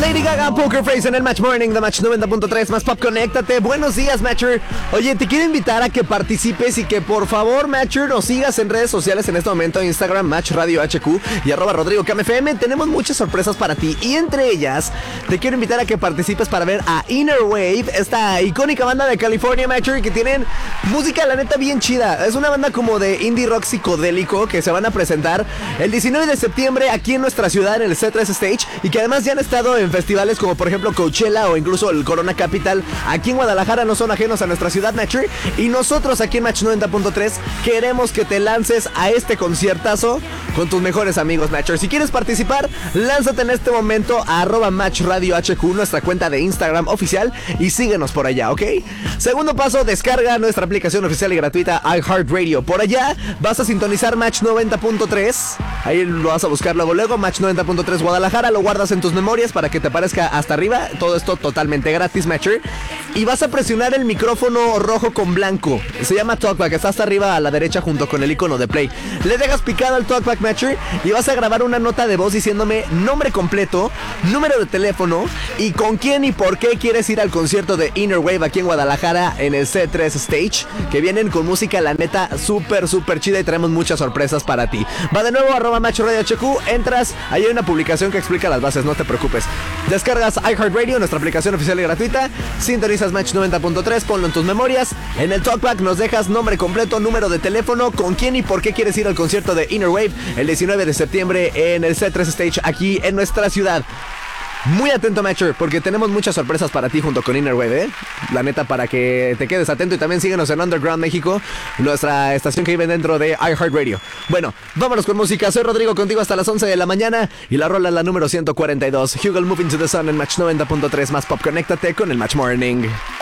Lady Gaga, Poker Face en el Match Morning de Match 90.3 más Pop, conéctate. Buenos días, Matcher. Oye, te quiero invitar a que participes y que por favor, Matcher, nos sigas en redes sociales en este momento, Instagram, Match Radio HQ y @RodrigoCamFM. Tenemos muchas sorpresas para ti y entre ellas te quiero invitar a que participes para ver a Inner Wave, esta icónica banda de California, Matcher, que tienen música, la neta, bien chida. Es una banda como de indie rock psicodélico que se van a presentar el 19 de septiembre aquí en nuestra ciudad, en el C3 Stage, y que además ya han estado en festivales como por ejemplo Coachella o incluso el Corona Capital aquí en Guadalajara. No son ajenos a nuestra ciudad, Matcher, y nosotros aquí en Match 90.3 queremos que te lances a este conciertazo con tus mejores amigos, Matcher. Si quieres participar, lánzate en este momento a @MatchRadioHQ, nuestra cuenta de Instagram oficial, y síguenos por allá, ¿ok? Segundo paso, descarga nuestra aplicación oficial y gratuita iHeartRadio. Por allá vas a sintonizar Match 90.3, ahí lo vas a buscar luego, Match 90.3 Guadalajara, lo guardas en tus memorias para que te aparezca hasta arriba, todo esto totalmente gratis, Matcher, y vas a presionar el micrófono rojo con blanco, se llama Talkback, está hasta arriba a la derecha junto con el icono de play. Le dejas picado al Talkback, Matcher, y vas a grabar una nota de voz diciéndome nombre completo, número de teléfono y con quién y por qué quieres ir al concierto de Inner Wave aquí en Guadalajara en el C3 Stage, que vienen con música, la neta, súper chida, y traemos muchas sorpresas para ti. Va de nuevo a @MatchRadioHQ, entras, ahí hay una publicación que explica las bases, no te preocupes. Descargas iHeartRadio, nuestra aplicación oficial y gratuita, sintonizas Match 90.3, ponlo en tus memorias, en el Talkback nos dejas nombre completo, número de teléfono, con quién y por qué quieres ir al concierto de Inner Wave el 19 de septiembre en el C3 Stage aquí en nuestra ciudad. Muy atento, Matcher, porque tenemos muchas sorpresas para ti junto con Inner Wave, ¿eh? La neta, para que te quedes atento, y también síguenos en Underground México, nuestra estación que vive dentro de iHeartRadio. Bueno, vámonos con música. Soy Rodrigo, contigo hasta las 11 de la mañana, y la rola es la número 142. Hugel, Moving to the Sun en Match 90.3 más Pop. Conéctate con el Match Morning.